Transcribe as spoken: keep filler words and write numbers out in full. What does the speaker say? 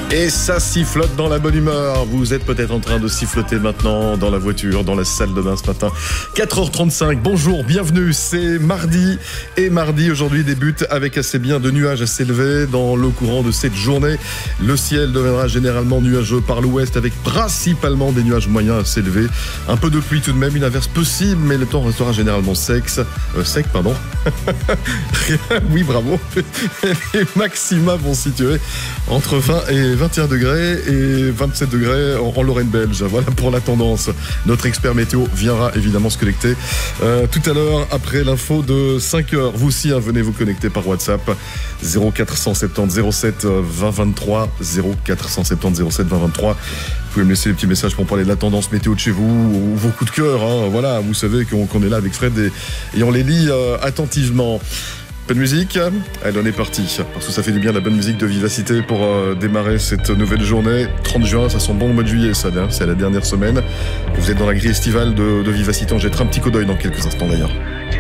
Et ça sifflote dans la bonne humeur. Vous êtes peut-être en train de siffloter maintenant dans la voiture, dans la salle de bain ce matin. quatre heures trente-cinq, bonjour, bienvenue. C'est mardi. Et mardi, aujourd'hui, débute avec assez bien de nuages assez élevés dans le courant de cette journée. Le ciel deviendra généralement nuageux par l'ouest avec principalement des nuages moyens assez élevés. Un peu de pluie tout de même, une averse possible, mais le temps restera généralement sec. Euh, sec, pardon. Oui, bravo. Les maxima vont se situer entre vingt et vingt et un degrés et vingt-sept degrés en, en Lorraine belge. Voilà pour la tendance. Notre expert météo viendra évidemment se connecter euh, tout à l'heure après l'info de cinq heures. Vous aussi, hein, venez vous connecter par WhatsApp zéro quatre cent soixante-dix zéro sept vingt vingt-trois zéro quatre cent soixante-dix zéro sept vingt vingt-trois. Vous pouvez me laisser des petits messages pour parler de la tendance météo de chez vous ou vos coups de cœur. Hein. Voilà, vous savez qu'on, qu'on est là avec Fred et, et on les lit euh, attentivement. Peu de musique, allez, on est parti, parce que ça fait du bien la bonne musique de vivacité pour euh, démarrer cette nouvelle journée. trente juin, ça sent bon le mois de juillet, ça, hein, c'est la dernière semaine. Vous êtes dans la grille estivale de, de vivacité, on jettera un petit coup d'œil dans quelques instants d'ailleurs.